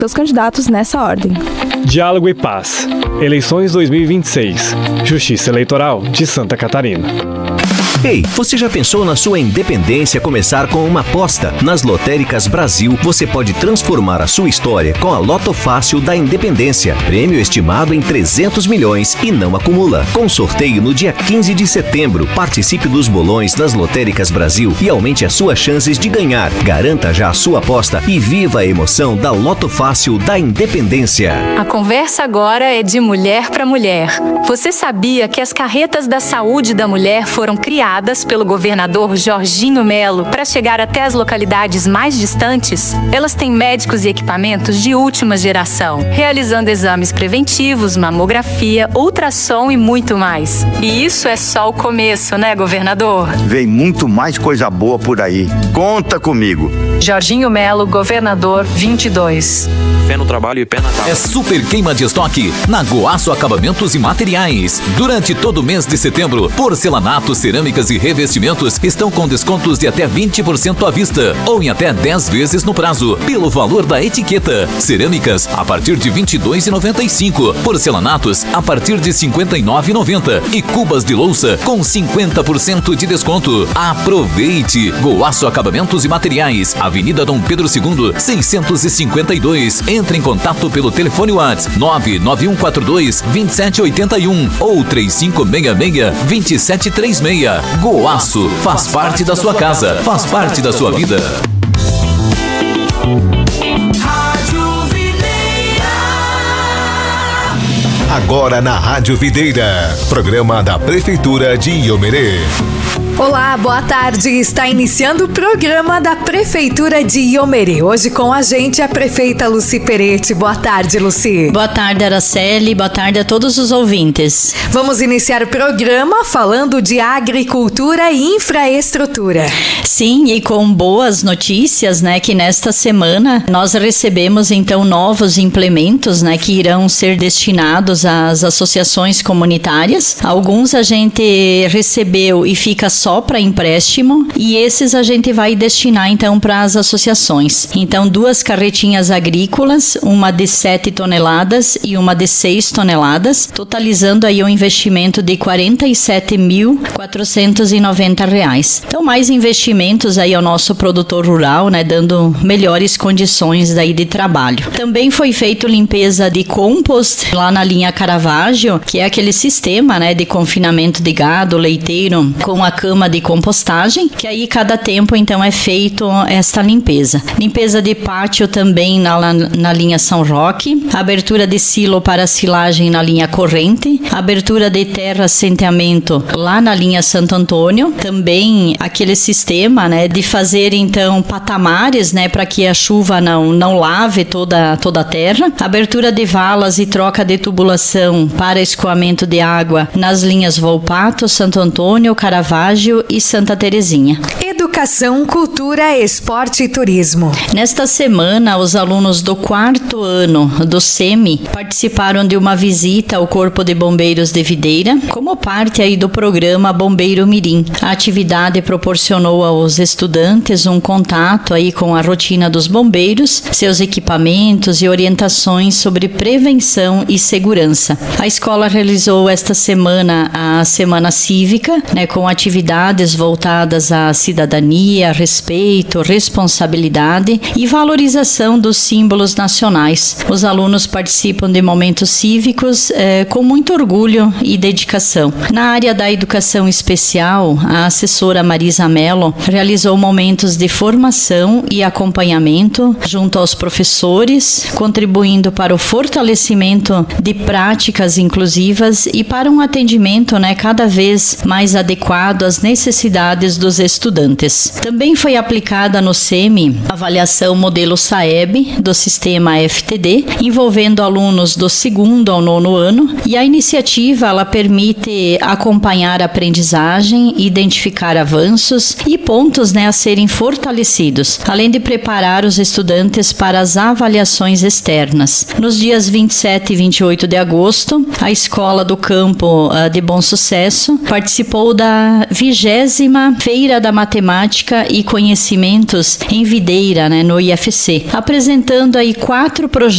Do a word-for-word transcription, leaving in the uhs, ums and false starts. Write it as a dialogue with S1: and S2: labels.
S1: Os candidatos nessa ordem:
S2: Diálogo e Paz. Eleições dois mil e vinte e seis. Justiça Eleitoral de Santa Catarina.
S3: Ei, você já pensou na sua independência começar com uma aposta? Nas Lotéricas Brasil, você pode transformar a sua história com a Loto Fácil da Independência. Prêmio estimado em trezentos milhões e não acumula. Com sorteio no dia quinze de setembro. Participe dos bolões nas Lotéricas Brasil e aumente as suas chances de ganhar. Garanta já a sua aposta e viva a emoção da Loto Fácil da Independência.
S4: A conversa agora é de mulher para mulher. Você sabia que as carretas da saúde da mulher foram criadas pelo governador Jorginho Melo para chegar até as localidades mais distantes? Elas têm médicos e equipamentos de última geração, realizando exames preventivos, mamografia, ultrassom e muito mais. E isso é só o começo, né, governador?
S5: Vem muito mais coisa boa por aí. Conta comigo.
S4: Jorginho Melo, governador vinte e dois.
S6: Pé no trabalho e pé na casa.
S7: É super queima de estoque na Goaço Acabamentos e Materiais. Durante todo o mês de setembro, porcelanato, cerâmicas e revestimentos estão com descontos de até vinte por cento à vista ou em até dez vezes no prazo, pelo valor da etiqueta. Cerâmicas a partir de vinte e dois reais e noventa e cinco centavos, porcelanatos a partir de cinquenta e nove reais e noventa centavos e cubas de louça com cinquenta por cento de desconto. Aproveite! Goaço Acabamentos e Materiais, Avenida Dom Pedro segundo, seiscentos e cinquenta e dois. Entre em contato pelo telefone WhatsApp nove nove um quatro dois, dois sete oito um ou três cinco seis seis, dois sete três seis. Goaço faz parte da sua casa, faz parte da sua vida.
S8: Agora na Rádio Videira, programa da Prefeitura de Iomerê.
S9: Olá, boa tarde. Está iniciando o programa da Prefeitura de Iomerê. Hoje com a gente a prefeita Lucy Peretti. Boa tarde, Lucy.
S10: Boa tarde, Araceli. Boa tarde a todos os ouvintes.
S9: Vamos iniciar o programa falando de agricultura e infraestrutura.
S10: Sim, e com boas notícias, né, que nesta semana nós recebemos então novos implementos, né, que irão ser destinados às associações comunitárias. Alguns a gente recebeu e fica só para empréstimo e esses a gente vai destinar então para as associações. Então duas carretinhas agrícolas, uma de sete toneladas e uma de seis toneladas, totalizando aí um investimento de quarenta e sete mil quatrocentos e noventa reais. Então mais investimentos aí ao nosso produtor rural, né, dando melhores condições daí de trabalho. Também foi feito limpeza de compost lá na linha Caravaggio, que é aquele sistema, né, de confinamento de gado leiteiro com a cama de compostagem, que aí cada tempo então é feito esta limpeza. Limpeza de pátio também na, na linha São Roque, abertura de silo para silagem na linha Corrente, abertura de terra assentamento lá na linha Santo Antônio, também aquele sistema, né, de fazer então patamares, né, para que a chuva não, não lave toda, toda a terra, abertura de valas e troca de tubulação para escoamento de água nas linhas Volpato, Santo Antônio, Caravaggio e Santa Terezinha.
S9: Educação, cultura, esporte e turismo.
S10: Nesta semana, os alunos do quarto ano do SEMI participaram de uma visita ao Corpo de Bombeiros de Videira, como parte aí do programa Bombeiro Mirim. A atividade proporcionou aos estudantes um contato aí com a rotina dos bombeiros, seus equipamentos e orientações sobre prevenção e segurança. A escola realizou esta semana a Semana Cívica, né, com atividades voltadas à cidadania, respeito, responsabilidade e valorização dos símbolos nacionais. Os alunos participam de momentos cívicos eh, com muito orgulho e dedicação. Na área da educação especial, a assessora Marisa Mello realizou momentos de formação e acompanhamento junto aos professores, contribuindo para o fortalecimento de práticas inclusivas e para um atendimento, né, cada vez mais adequado às necessidades dos estudantes. Também foi aplicada no SEMI a avaliação modelo SAEB do sistema F T D, envolvendo alunos do segundo ao nono ano, e a iniciativa ela permite acompanhar a aprendizagem, identificar avanços e pontos, né, a serem fortalecidos, além de preparar os estudantes para as avaliações externas. Nos dias vinte e sete e vinte e oito de agosto, a Escola do Campo uh, de Bom Sucesso participou da vigésima Feira da Matemática e Conhecimentos em Videira, né, no I F C, apresentando aí quatro projetos